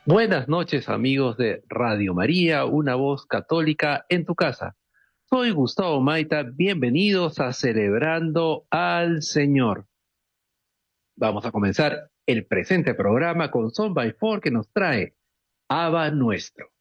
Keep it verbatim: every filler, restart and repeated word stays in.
Buenas noches, amigos de Radio María, una voz católica en tu casa. Soy Gustavo Maita, bienvenidos a Celebrando al Señor. Vamos a comenzar el presente programa con Son by Four que nos trae Abba Nuestro.